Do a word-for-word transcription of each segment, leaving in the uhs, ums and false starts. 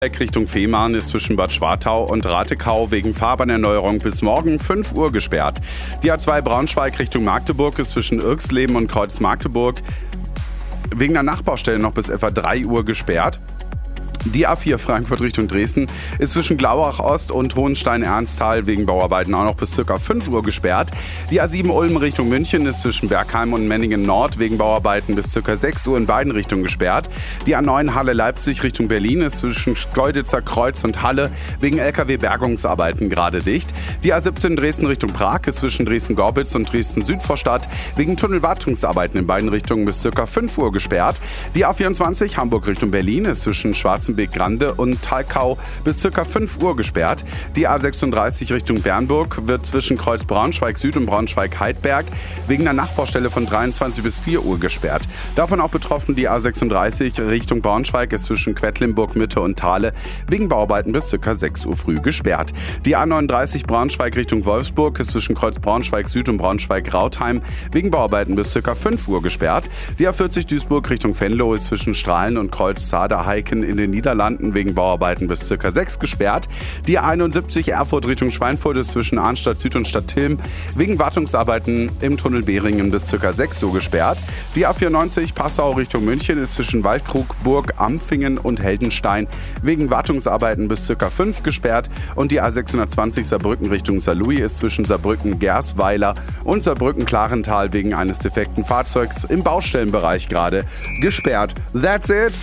Richtung Fehmarn ist zwischen Bad Schwartau und Ratekau wegen Fahrbahnerneuerung bis morgen fünf Uhr gesperrt. Die A zwei Braunschweig Richtung Magdeburg ist zwischen Irxleben und Kreuz Magdeburg wegen der Nachbaustelle noch bis etwa drei Uhr gesperrt. Die A vier Frankfurt Richtung Dresden ist zwischen Glauach Ost und Hohenstein-Ernsthal wegen Bauarbeiten auch noch bis ca. fünf Uhr gesperrt. Die A sieben Ulm Richtung München ist zwischen Bergheim und Menningen Nord wegen Bauarbeiten bis ca. sechs Uhr in beiden Richtungen gesperrt. Die A neun Halle Leipzig Richtung Berlin ist zwischen Schkeuditzer Kreuz und Halle wegen L K W-Bergungsarbeiten gerade dicht. Die A siebzehn Dresden Richtung Prag ist zwischen Dresden-Gorbitz und Dresden-Südvorstadt wegen Tunnelwartungsarbeiten in beiden Richtungen bis ca. fünf Uhr gesperrt. Die A vierundzwanzig Hamburg Richtung Berlin ist zwischen Schwarzenberg Grande und Thalkau bis ca. fünf Uhr gesperrt. Die A sechsunddreißig Richtung Bernburg wird zwischen Kreuz Braunschweig Süd und Braunschweig Heidberg wegen der Nachbaustelle von dreiundzwanzig bis vier Uhr gesperrt. Davon auch betroffen die A sechsunddreißig Richtung Braunschweig ist zwischen Quedlinburg Mitte und Thale wegen Bauarbeiten bis ca. sechs Uhr früh gesperrt. Die A neununddreißig Braunschweig Richtung Wolfsburg ist zwischen Kreuz Braunschweig Süd und Braunschweig Rautheim wegen Bauarbeiten bis ca. fünf Uhr gesperrt. Die A vierzig Duisburg Richtung Venlo ist zwischen Strahlen und Kreuz Zader-Heiken in den Niederlanden wegen Bauarbeiten bis ca. sechs gesperrt. Die A einundsiebzig Erfurt Richtung Schweinfurt ist zwischen Arnstadt Süd und Stadtilm wegen Wartungsarbeiten im Tunnel Beringen bis ca. sechs Uhr gesperrt. Die A vierundneunzig Passau Richtung München ist zwischen Waldkrug, Burg, Ampfingen und Heldenstein wegen Wartungsarbeiten bis ca. fünf gesperrt. Und die A sechshundertzwanzig Saarbrücken Richtung Saarlouis ist zwischen Saarbrücken-Gersweiler und Saarbrücken-Klarental wegen eines defekten Fahrzeugs im Baustellenbereich gerade gesperrt. That's it!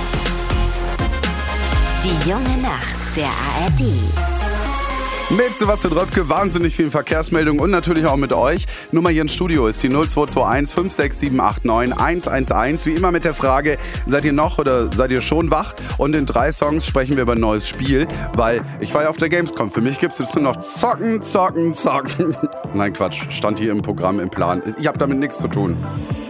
Die junge Nacht der A R D. Mit Sebastian Röpke, wahnsinnig vielen Verkehrsmeldungen und natürlich auch mit euch. Nummer hier ins Studio ist die null zwei zwei eins fünf sechs sieben acht neun eins eins eins. Wie immer mit der Frage, seid ihr noch oder seid ihr schon wach? Und in drei Songs sprechen wir über ein neues Spiel, weil ich war ja auf der Gamescom. Für mich gibt es jetzt nur noch Zocken, Zocken, Zocken. Nein, Quatsch, stand hier im Programm, im Plan. Ich habe damit nichts zu tun.